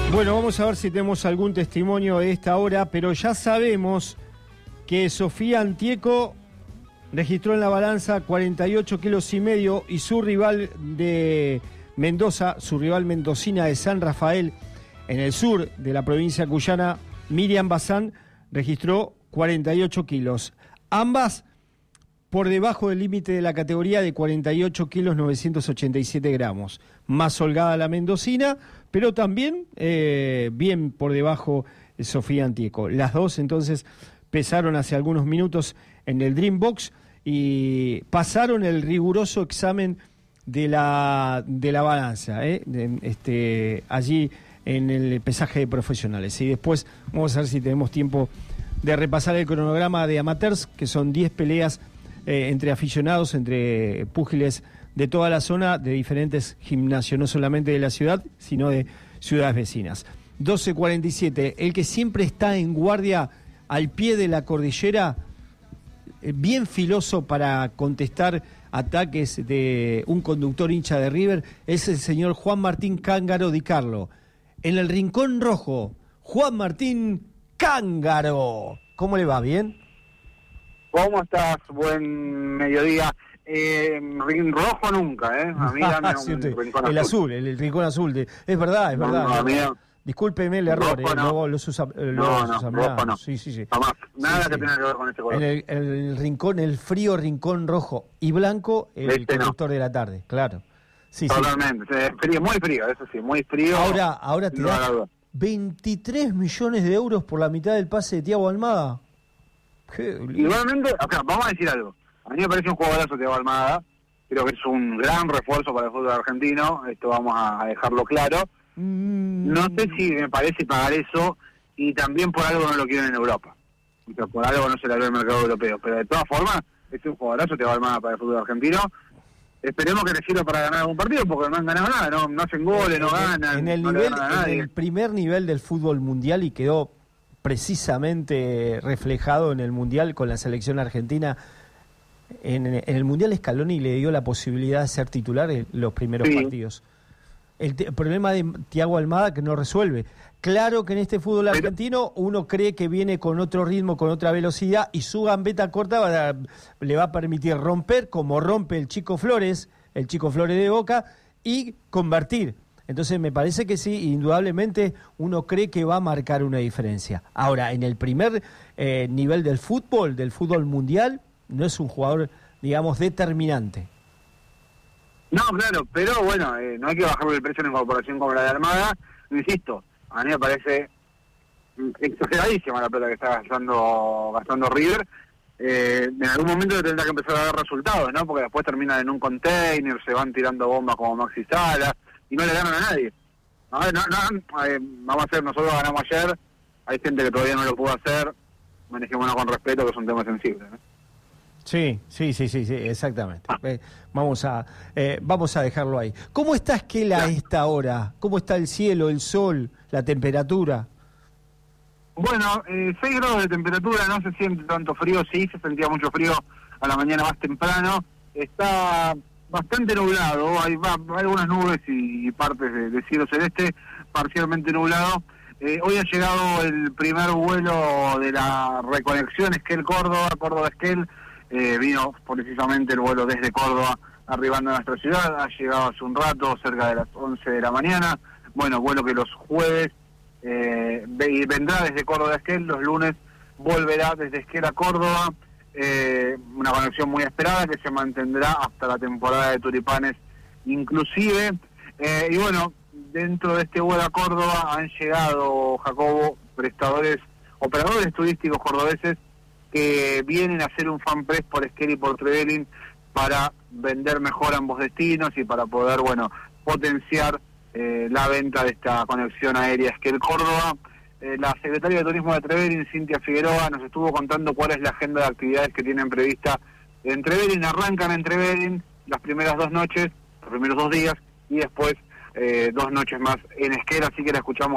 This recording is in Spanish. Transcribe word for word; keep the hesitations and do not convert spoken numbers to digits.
Bueno, vamos a ver si tenemos algún testimonio de esta hora, pero ya sabemos que Sofía Antieco registró en la balanza cuarenta y ocho kilos y medio y su rival de Mendoza, su rival mendocina de San Rafael, en el sur de la provincia cuyana, Miriam Bazán, registró cuarenta y ocho kilos. Ambas por debajo del límite de la categoría de cuarenta y ocho kilos novecientos ochenta y siete gramos. Más holgada la mendocina, pero también eh, bien por debajo de Sofía Antieco. Las dos entonces pesaron hace algunos minutos en el Dream Box y pasaron el riguroso examen de la, de la balanza, ¿eh? de, este, allí en el pesaje de profesionales. Y después vamos a ver si tenemos tiempo de repasar el cronograma de amateurs, que son diez peleas eh, entre aficionados, entre púgiles de toda la zona, de diferentes gimnasios, no solamente de la ciudad, sino de ciudades vecinas. doce cuarenta y siete, el que siempre está en guardia al pie de la cordillera, eh, bien filoso para contestar ataques de un conductor hincha de River, es el señor Juan Martín Cángaro Di Carlo. En el rincón rojo, Juan Martín Cángaro. ¿Cómo le va? ¿Bien? ¿Cómo estás? Buen mediodía. Eh, rojo nunca, ¿eh? A mí dame un sí, usted, rincón el azul. azul, el, el rincón azul. De, es verdad, es no, verdad. No, a mí no. Discúlpeme el error, rojo eh, no. luego los usa, No, luego no, usa, rojo no. Sí, sí, sí. Jamás. Nada sí, que sí. tenga que ver con ese color. En el, el rincón, el frío rincón rojo y blanco, el este conductor no. de la tarde, claro. Sí, Totalmente. sí. Frío, muy frío, eso sí, muy frío. Ahora, ahora te no da veintitrés millones de euros por la mitad del pase de Thiago Almada. Qué... Igualmente, o sea, vamos a decir algo. A mí me parece un jugadorazo Thiago Almada. Creo que es un gran refuerzo para el fútbol argentino. Esto vamos a dejarlo claro. Mm. No sé si me parece pagar eso, y también por algo no lo quieren en Europa. O sea, por algo no se le abre el mercado europeo. Pero de todas formas, es un jugadorazo Thiago Almada para el fútbol argentino. Esperemos que les sirva para ganar algún partido, porque no han ganado nada, no, no hacen goles, no ganan. En el, no nivel, le ganan a nadie. en el primer nivel del fútbol mundial, y quedó precisamente reflejado en el Mundial con la selección argentina. En, en el Mundial Scaloni le dio la posibilidad de ser titular en los primeros sí. partidos. El, te, el problema de Thiago Almada que no resuelve. Claro que en este fútbol argentino uno cree que viene con otro ritmo, con otra velocidad, y su gambeta corta va a, le va a permitir romper, como rompe el Chico Flores, el Chico Flores de Boca, y convertir. Entonces me parece que sí, indudablemente uno cree que va a marcar una diferencia. Ahora, en el primer eh, nivel del fútbol, del fútbol mundial, no es un jugador, digamos, determinante. No, claro, pero bueno, eh, no hay que bajarle el precio en incorporación como la de Almada. Insisto, a mí me parece exageradísima la plata que está gastando, gastando River. Eh, en algún momento tendrá que empezar a dar resultados, ¿no? Porque después terminan en un container, se van tirando bombas como Maxi Sala y no le ganan a nadie. A ver, no, no, eh, vamos a hacer, nosotros ganamos ayer, hay gente que todavía no lo pudo hacer, manejémonos con respeto, que es un tema sensible, ¿no? Sí, sí, sí, sí, sí, exactamente. Eh, vamos a eh, vamos a dejarlo ahí. ¿Cómo está Esquel a esta hora? ¿Cómo está el cielo, el sol, la temperatura? Bueno, eh, seis grados de temperatura, no se siente tanto frío, sí, se sentía mucho frío a la mañana más temprano. Está bastante nublado, hay, va, hay algunas nubes y, y partes de, de cielo celeste, parcialmente nublado. Eh, hoy ha llegado el primer vuelo de la reconexión Esquel-Córdoba, Córdoba-Esquel. Eh, vino precisamente el vuelo desde Córdoba arribando a nuestra ciudad, ha llegado hace un rato, cerca de las once de la mañana. Bueno, vuelo que los jueves eh, vendrá desde Córdoba a Esquel, los lunes volverá desde Esquel a Córdoba, eh, una conexión muy esperada que se mantendrá hasta la temporada de tulipanes inclusive. Eh, y bueno, dentro de este vuelo a Córdoba han llegado, Jacobo, prestadores, operadores turísticos cordobeses que vienen a hacer un fanpress por Esquel y por Trevelin para vender mejor ambos destinos y para poder, bueno, potenciar eh, la venta de esta conexión aérea Esquel-Córdoba. Eh, la secretaria de Turismo de Trevelin, Cintia Figueroa, nos estuvo contando cuál es la agenda de actividades que tienen prevista en Trevelin. Arrancan en Trevelin las primeras dos noches, los primeros dos días, y después eh, dos noches más en Esquel, así que la escuchamos